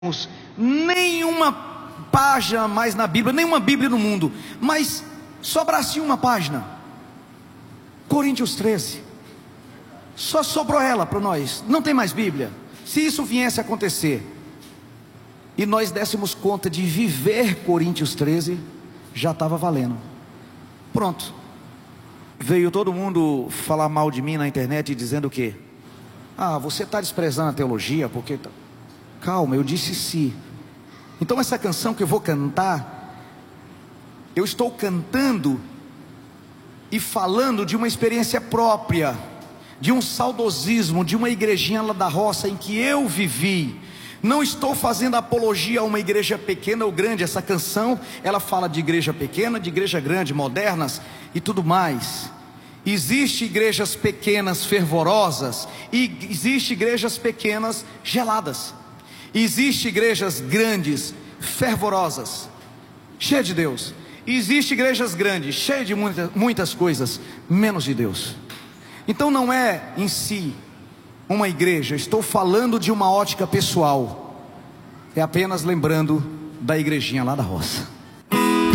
nenhuma página mais na Bíblia, nenhuma Bíblia no mundo, mas sobrasse uma página, Coríntios 13, só sobrou ela para nós, não tem mais Bíblia. Se isso viesse a acontecer, e nós dessemos conta de viver Coríntios 13, já estava valendo. Pronto, veio todo mundo falar mal de mim na internet, dizendo o quê? Ah, você está desprezando a teologia, porque... Calma, eu disse sim. Então essa canção que eu vou cantar, eu estou cantando e falando de uma experiência própria, de um saudosismo, de uma igrejinha lá da roça em que eu vivi. Não estou fazendo apologia a uma igreja pequena ou grande. Essa canção, ela fala de igreja pequena, de igreja grande, modernas e tudo mais. Existem igrejas pequenas fervorosas e existem igrejas pequenas geladas. Existem igrejas grandes, fervorosas, cheias de Deus. Existem igrejas grandes, cheias de muitas coisas, menos de Deus. Então não é em si uma igreja, estou falando de uma ótica pessoal. É apenas lembrando da igrejinha lá da roça.